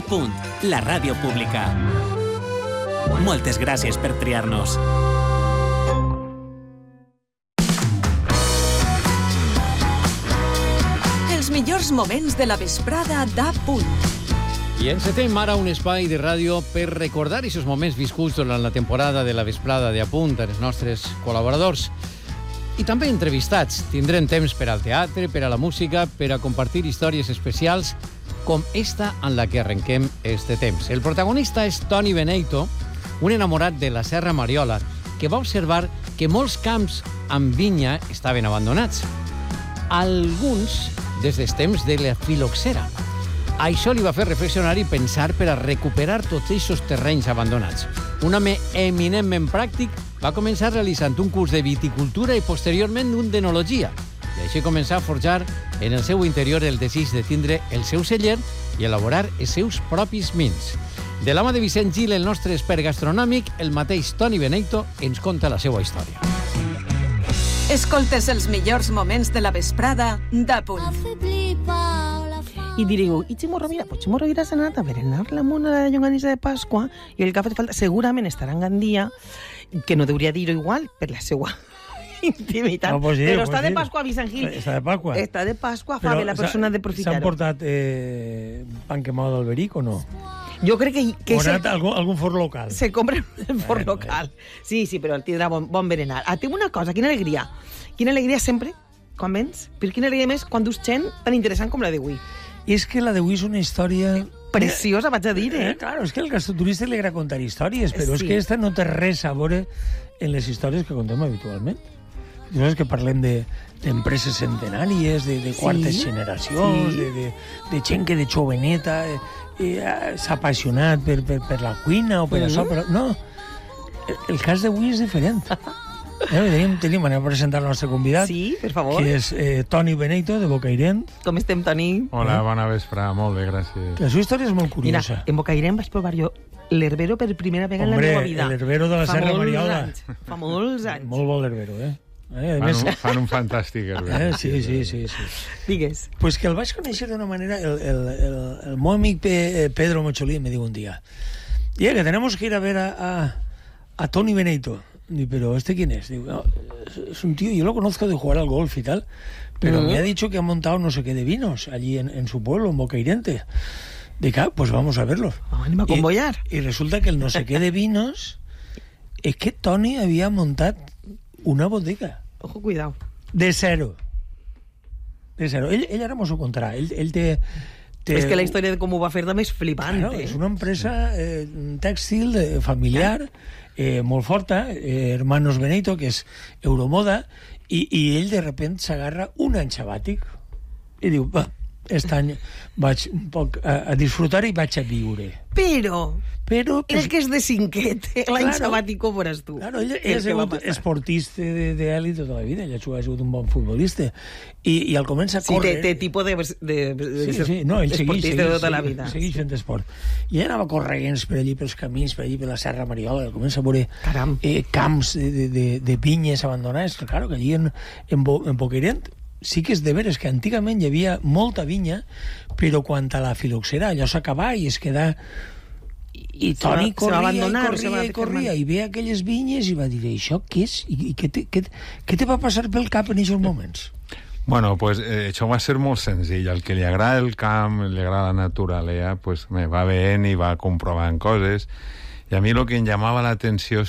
la ràdio pública. Moltes gràcies per triar-nos. Els millors moments de la vesprada d'A-Punt. I encetem ara un espai de ràdio per recordar aquests moments viscuts durant la temporada de la vesprada d'A-Punt als nostres col·laboradors. I també entrevistats. Tindrem temps per al teatre, per a la música, per a compartir històries especials com esta en la que arrenquem este temps. El protagonista és Toni Beneito, un enamorat de la Serra Mariola, que va observar que molts camps amb vinya estaven abandonats. Alguns des dels temps de la filoxera. Això li va fer reflexionar i pensar per a recuperar tots aquests terrenys abandonats. Un home eminentment pràctic va començar realitzant un curs de viticultura i posteriorment un d'enologia. I així començar a forjar en el seu interior el desig de tindre el seu celler i elaborar els seus propis vins. De la mà de Vicent Gil, el nostre expert gastronòmic, el mateix Toni Beneito ens conta la seva història. Escoltes els millors moments de la vesprada d'A-Punt. I diríeu, i Chimorro, mira, pues Chimorro iràs a anar a berenar la mona de la llonganissa de Pasqua i el que fa falta segurament estarà en Gandia, que no hauria dir-ho igual per la seva intimitat. No, pues sí, però pues està de sí. Pasqua, Vicent Gil. Està de Pasqua. Està de Pasqua, fa bé la persona de profitar-ho. S'han portat pan quemado d'Alberic o no? Jo crec que o ha anat algun forn local? Se compra el forn local. Sí, però el tindrà bon berenar. Té una cosa, quina alegria. Quina alegria sempre, quan vens, però quina alegria més quan dus gent tan interessant com la d'avui. És que la d'avui és una història... Preciosa, vaig a dir, Claro, és que el gastroturista li agrada contar històries, però és que esta no té res a veure en les històries que contem habitualment. Tu saps que parlem d'empreses centenàries, de quartes generacions, de gent que de joveneta s'ha apassionat per la cuina o per això, però no, el cas d'avui és diferent. Tenim a presentar el nostre convidat, sí, per favor, que és Toni Beneito, de Bocairent. Com estem, Toni? Hola, bona vespre, molt bé, gràcies. La seva història és molt curiosa. Mira, en Bocairent vaig provar jo l'herbero per primera vegada en la meva vida. L'herbero de la Serra Mariola. Fa molts anys. Molt bon l'herbero, Fan un fantàstic herbero. Sí. Digues. Pues que el vaig conèixer d'una manera, el meu amic Pedro Mocholí me diu un dia, que tenemos que ir a ver a Toni Beneito. Digo, ¿pero este quién es? Digo, no, es un tío, yo lo conozco de jugar al golf y tal, pero me ha dicho que ha montado no sé qué de vinos allí en su pueblo, en Bocairente. Digo, pues vamos a verlo. Anem a convoyar. Y resulta que el no sé qué de vinos es que Toni había montado una bodega. Ojo, cuidado. De cero. Ell ara mos ho contarà. Ell té... És que la història de com ho va fer també és flipant. Claro, és una empresa tèxtil familiar, molt forta, Hermanos Beneito, que és Euromoda, i ell de repent s'agarra un any sabàtic i diu, va, aquest any vaig un poc a disfrutar i vaig a viure. Però pues, és que és de cinquet, l'any sabàtic ho veuràs tu. Claro, ell ha sigut esportista d'èlit tota la vida, ell ha sigut un bon futbolista, i al començar a córrer... Sí, té tipus de esportista de tota la vida. Segueix fent esport. I ell anava corrents per allí, pels camins, per allí, per la Serra Mariola, al començar a veure camps de vinyes abandonades, que claro, que allí en Bocairent sí que és de veres que antigament hi havia molta vinya, però quan a la filoxera allò s'acabà i es quedà... I Toni corria i veia aquelles vinyes i va dir, això què és? I què te va passar pel cap en aquests moments? Bueno, pues això va ser molt senzill. Al que li agrada el camp, li agrada la naturalesa, pues me va veient i va comprovant coses. I a mi el que em llamava l'atenció